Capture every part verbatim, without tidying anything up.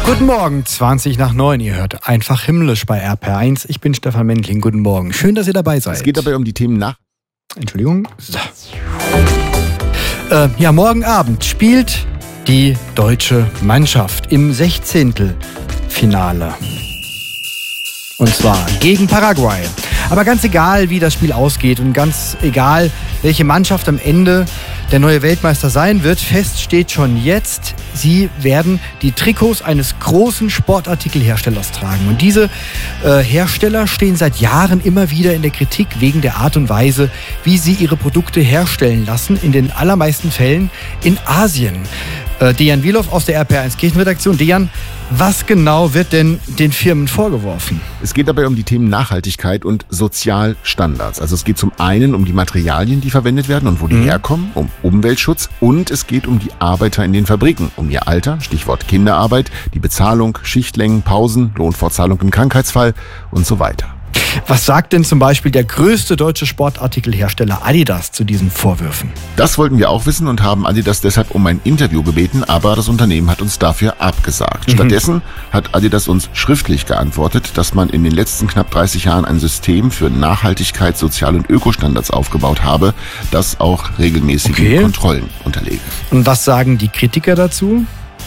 Guten Morgen, zwanzig nach neun. Ihr hört einfach himmlisch bei R P R eins. Ich bin Stefan Mendling. Guten Morgen. Schön, dass ihr dabei seid. Es geht dabei um die Themen nach. Entschuldigung. So. Äh, ja, morgen Abend spielt die deutsche Mannschaft im Sechzehntelfinale. Und zwar gegen Paraguay. Aber ganz egal, wie das Spiel ausgeht und ganz egal, welche Mannschaft am Ende der neue Weltmeister sein wird, fest steht schon jetzt, sie werden die Trikots eines großen Sportartikelherstellers tragen. Und diese äh, Hersteller stehen seit Jahren immer wieder in der Kritik wegen der Art und Weise, wie sie ihre Produkte herstellen lassen, in den allermeisten Fällen in Asien. Äh, Dejan Wilow aus der R P R eins Kirchenredaktion. Dejan, was genau wird denn den Firmen vorgeworfen? Es geht dabei um die Themen Nachhaltigkeit und Sozialstandards. Also es geht zum einen um die Materialien, die verwendet werden und wo die mhm. herkommen, um Umweltschutz, und es geht um die Arbeiter in den Fabriken, um ihr Alter, Stichwort Kinderarbeit, die Bezahlung, Schichtlängen, Pausen, Lohnfortzahlung im Krankheitsfall und so weiter. Was sagt denn zum Beispiel der größte deutsche Sportartikelhersteller Adidas zu diesen Vorwürfen? Das wollten wir auch wissen und haben Adidas deshalb um ein Interview gebeten, aber das Unternehmen hat uns dafür abgesagt. Mhm. Stattdessen hat Adidas uns schriftlich geantwortet, dass man in den letzten knapp dreißig Jahren ein System für Nachhaltigkeit, Sozial- und Ökostandards aufgebaut habe, das auch regelmäßigen okay. Kontrollen unterlege. Und was sagen die Kritiker dazu?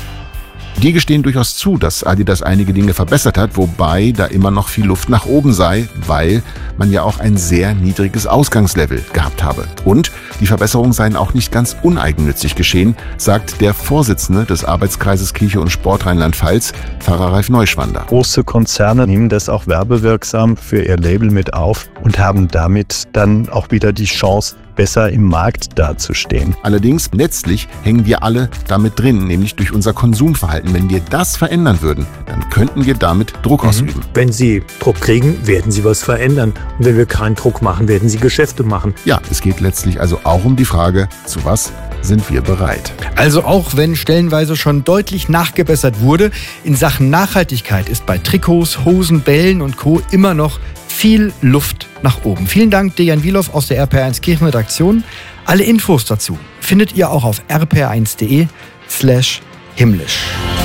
Die gestehen durchaus zu, dass Adidas einige Dinge verbessert hat, wobei da immer noch viel Luft nach oben sei, weil man ja auch ein sehr niedriges Ausgangslevel gehabt habe. Und die Verbesserungen seien auch nicht ganz uneigennützig geschehen, sagt der Vorsitzende des Arbeitskreises Kirche und Sport Rheinland-Pfalz, Pfarrer Ralf Neuschwander. Große Konzerne nehmen das auch werbewirksam für ihr Label mit auf und haben damit dann auch wieder die Chance, besser im Markt dazustehen. Allerdings, letztlich hängen wir alle damit drin, nämlich durch unser Konsumverhalten. Wenn wir das verändern würden, dann könnten wir damit Druck mhm. ausüben. Wenn Sie Druck kriegen, werden Sie was verändern. Und wenn wir keinen Druck machen, werden Sie Geschäfte machen. Ja, es geht letztlich also auch um die Frage, zu was sind wir bereit? Also auch wenn stellenweise schon deutlich nachgebessert wurde, in Sachen Nachhaltigkeit ist bei Trikots, Hosen, Bällen und Co. immer noch viel Luft nach oben. Vielen Dank, Dejan Wilow aus der R P R eins Kirchenredaktion. Alle Infos dazu findet ihr auch auf r p r eins punkt d e slash himmlisch.